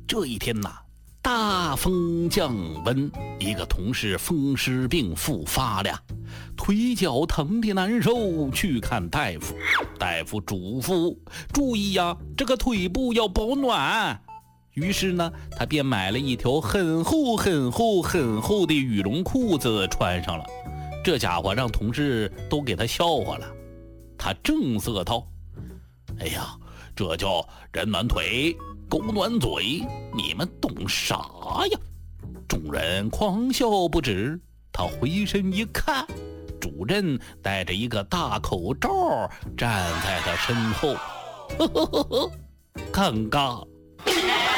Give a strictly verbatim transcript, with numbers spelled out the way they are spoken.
这一天呐，大风降温，一个同事风湿病复发了，腿脚疼的难受，去看大夫。大夫嘱咐注意呀，这个腿部要保暖。于是呢，他便买了一条很厚很厚很厚的羽绒裤子穿上了。这家伙让同事都给他笑话了。他正色道：哎呀，这叫人暖腿狗暖嘴，你们懂啥呀？众人狂笑不止。他回身一看，主任戴着一个大口罩站在他身后，呵呵呵呵，尴尬。